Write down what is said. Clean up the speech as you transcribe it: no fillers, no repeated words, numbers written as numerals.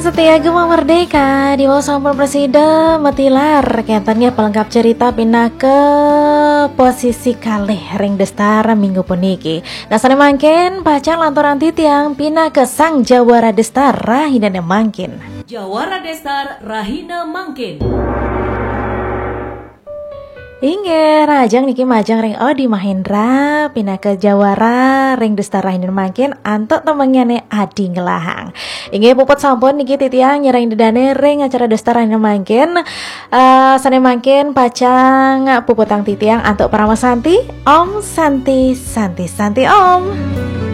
Setia Gema Merdeka di bawah sampul presiden metilar kentannya pelengkap cerita pindah ke posisi kalih ring destar minggu puniki. Dasarnya mangkin pacar lantaran titiang pindah ke sang jawara destar rahina mangkin. Jawara Destar Rahina Mangkin. Inge rajang niki majang ring Odi Mahendra pindah ke Jawara ring destar rahina mangkin antuk temengyane Adi Ngelahang. Inge puput sampun niki titiang nyerahin dedane ring acara destar rahina mangkin. Sane mangkin pacang puputang titiang antuk Parama Santi Om Santi Santi Santi Om.